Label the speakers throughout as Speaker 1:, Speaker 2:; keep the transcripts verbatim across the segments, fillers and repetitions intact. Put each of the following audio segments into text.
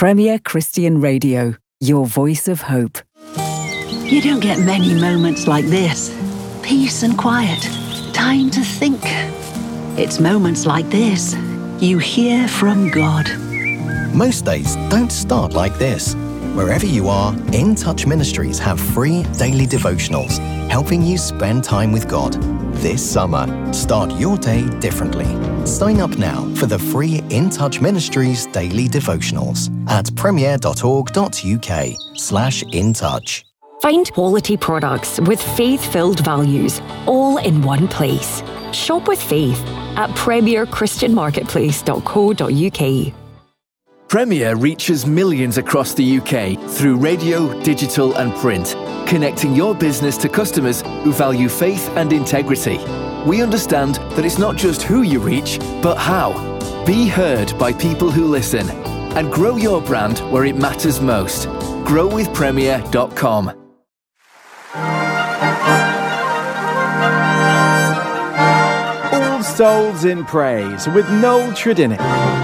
Speaker 1: Premier Christian Radio, your voice of hope.
Speaker 2: You don't get many moments like this. Peace and quiet. Time to think. It's moments like this you hear from God.
Speaker 3: Most days don't start like this. Wherever you are, In Touch Ministries have free daily devotionals, helping you spend time with God. This summer, start your day differently. Sign up now for the free In Touch Ministries daily devotionals at premier.org.uk slash in touch.
Speaker 4: Find quality products with faith-filled values, all in one place. Shop with faith at premier christian marketplace dot co dot uk.
Speaker 5: Premier reaches millions across the U K through radio, digital and print, connecting your business to customers who value faith and integrity. We understand that it's not just who you reach, but how. Be heard by people who listen and grow your brand where it matters most. grow with premier dot com.
Speaker 6: All Souls in Praise with Noel Tredinnick.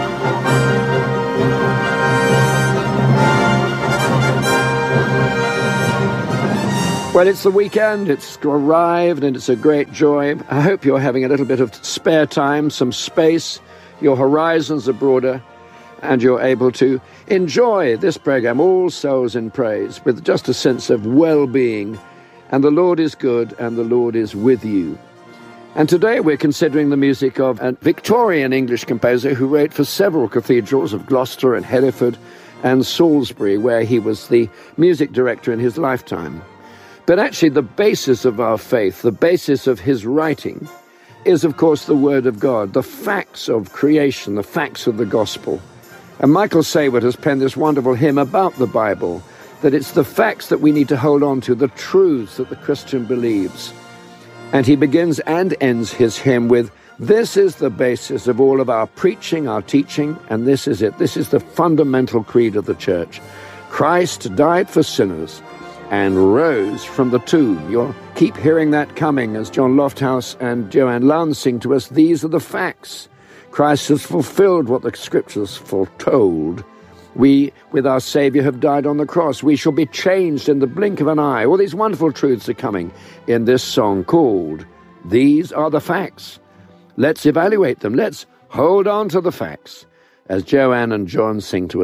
Speaker 7: Well, it's the weekend, it's arrived, and it's a great joy. I hope you're having a little bit of spare time, some space, your horizons are broader, and you're able to enjoy this program, All Souls in Praise, with just a sense of well-being. And the Lord is good, and the Lord is with you. And today we're considering the music of a Victorian English composer who wrote for several cathedrals of Gloucester and Hereford and Salisbury, where he was the music director in his lifetime. But actually the basis of our faith, the basis of his writing, is of course the Word of God, the facts of creation, the facts of the gospel. And Michael Sayward has penned this wonderful hymn about the Bible, that it's the facts that we need to hold on to, the truths that the Christian believes. And he begins and ends his hymn with, this is the basis of all of our preaching, our teaching, and this is it. This is the fundamental creed of the church. Christ died for sinners and rose from the tomb. You'll keep hearing that coming as John Lofthouse and Joanne Lunn sing to us. These are the facts. Christ has fulfilled what the Scriptures foretold. We, with our Saviour, have died on the cross. We shall be changed in the blink of an eye. All these wonderful truths are coming in this song called These Are the Facts. Let's evaluate them. Let's hold on to the facts as Joanne and John sing to us.